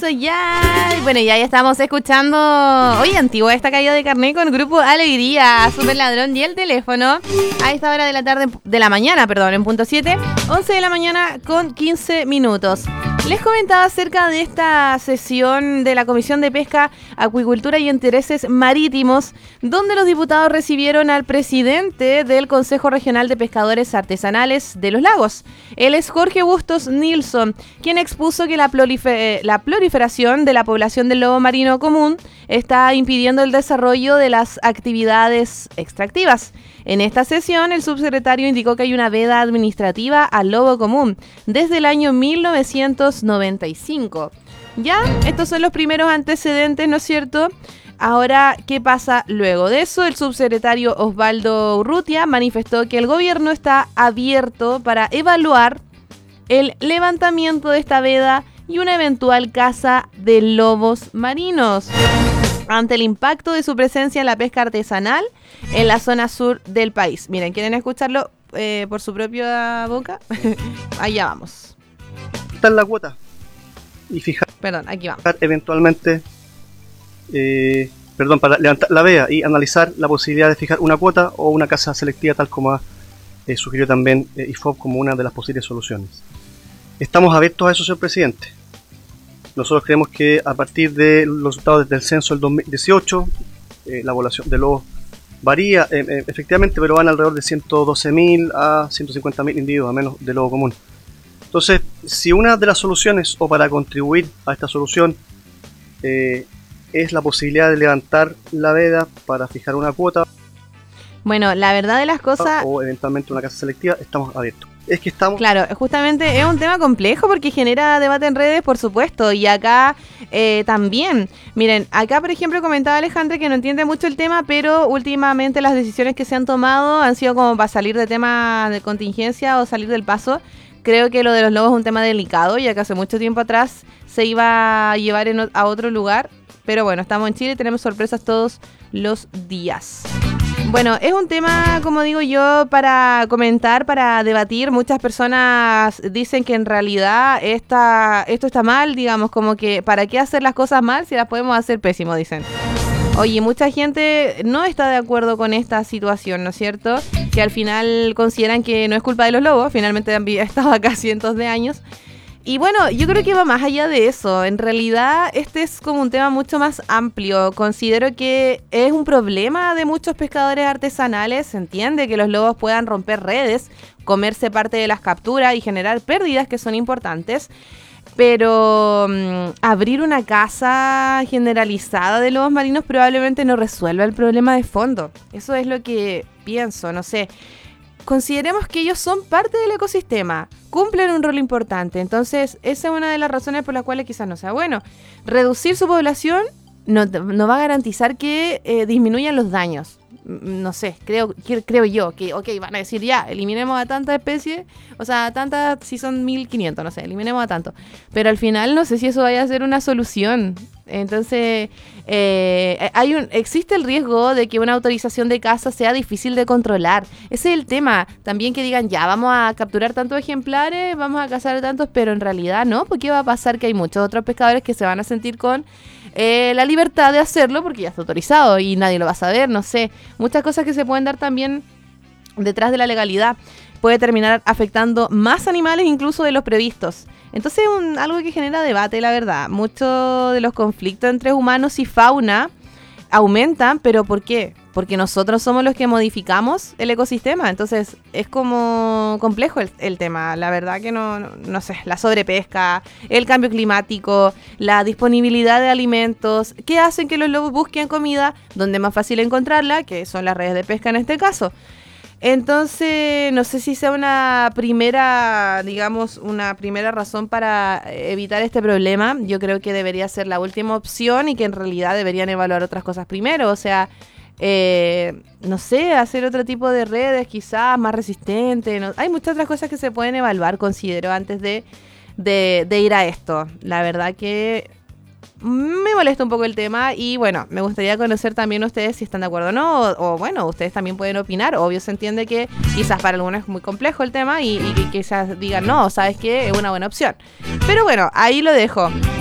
eso ya. Bueno, ya estamos escuchando. Oye, antigua esta caída de carnet con el grupo Alegría, Super Ladrón y el teléfono. A esta hora de la tarde, de la mañana, perdón, en punto 7, 11 de la mañana con 15 minutos. Les comentaba acerca de esta sesión de la Comisión de Pesca, Acuicultura y Intereses Marítimos, donde los diputados recibieron al presidente del Consejo Regional de Pescadores Artesanales de los Lagos. Él es Jorge Bustos Nilsson, quien expuso que la proliferación de la población del lobo marino común está impidiendo el desarrollo de las actividades extractivas. En esta sesión, el subsecretario indicó que hay una veda administrativa al lobo común desde el año 1995. Ya, estos son los primeros antecedentes, ¿no es cierto? Ahora, ¿qué pasa luego de eso? El subsecretario Osvaldo Urrutia manifestó que el gobierno está abierto para evaluar el levantamiento de esta veda y una eventual caza de lobos marinos ante el impacto de su presencia en la pesca artesanal en la zona sur del país. Miren, ¿quieren escucharlo por su propia boca? Allá vamos. Quitar la cuota y fijar. Perdón, aquí vamos. Eventualmente, para levantar la veda y analizar la posibilidad de fijar una cuota o una caza selectiva, tal como ha sugirió también IFOP como una de las posibles soluciones. Estamos abiertos a eso, señor presidente. Nosotros creemos que a partir de los resultados del censo del 2018, la población de lobos varía efectivamente, pero van alrededor de 112.000 a 150.000 individuos, a menos de lobo común. Entonces, si una de las soluciones, o para contribuir a esta solución, es la posibilidad de levantar la veda para fijar una cuota, bueno, la verdad de las cosas, o eventualmente una caza selectiva, estamos abiertos. Es que estamos... Claro, justamente es un tema complejo porque genera debate en redes, por supuesto, y acá también. Miren, acá por ejemplo comentaba Alejandra que no entiende mucho el tema, pero últimamente las decisiones que se han tomado han sido como para salir de tema de contingencia o salir del paso. Creo que lo de los lobos es un tema delicado, ya que hace mucho tiempo atrás se iba a llevar a otro lugar, pero bueno, estamos en Chile y tenemos sorpresas todos los días. Bueno, es un tema, como digo yo, para comentar, para debatir. Muchas personas dicen que en realidad esto está mal, digamos, como que ¿para qué hacer las cosas mal si las podemos hacer pésimo?, dicen. Oye, mucha gente no está de acuerdo con esta situación, ¿no es cierto? Que al final consideran que no es culpa de los lobos, finalmente han estado acá cientos de años. Y bueno, yo creo que va más allá de eso. En realidad, este es como un tema mucho más amplio. Considero que es un problema de muchos pescadores artesanales. Se entiende que los lobos puedan romper redes, comerse parte de las capturas y generar pérdidas que son importantes. Pero abrir una caza generalizada de lobos marinos probablemente no resuelva el problema de fondo. Eso es lo que pienso, no sé. Consideremos que ellos son parte del ecosistema, cumplen un rol importante. Entonces, esa es una de las razones por las cuales quizás no sea bueno. Reducir su población no va a garantizar que disminuyan los daños. No sé, creo yo que, van a decir ya, eliminemos a tantas especies, o sea, tantas, si son 1500, no sé, eliminemos a tanto. Pero al final no sé si eso vaya a ser una solución. Entonces, existe el riesgo de que una autorización de caza sea difícil de controlar. Ese es el tema. También que digan, ya, vamos a capturar tantos ejemplares, vamos a cazar tantos, pero en realidad no, porque va a pasar que hay muchos otros pescadores que se van a sentir con la libertad de hacerlo porque ya está autorizado y nadie lo va a saber, no sé. Muchas cosas que se pueden dar también detrás de la legalidad. Puede terminar afectando más animales incluso de los previstos. Entonces es algo que genera debate, la verdad. Muchos de los conflictos entre humanos y fauna aumentan, pero ¿por qué? Porque nosotros somos los que modificamos el ecosistema. Entonces es como complejo el tema. La verdad que no sé, la sobrepesca, el cambio climático, la disponibilidad de alimentos, que hacen que los lobos busquen comida donde es más fácil encontrarla, que son las redes de pesca en este caso. Entonces, no sé si sea una primera razón para evitar este problema. Yo creo que debería ser la última opción y que en realidad deberían evaluar otras cosas primero. O sea, no sé, hacer otro tipo de redes quizás más resistentes. Hay muchas otras cosas que se pueden evaluar, considero, antes de ir a esto. La verdad que me molesta un poco el tema y bueno, me gustaría conocer también ustedes si están de acuerdo o no, o bueno, ustedes también pueden opinar. Obvio se entiende que quizás para algunos es muy complejo el tema y quizás digan no, ¿sabes qué? Es una buena opción. Pero bueno, ahí lo dejo.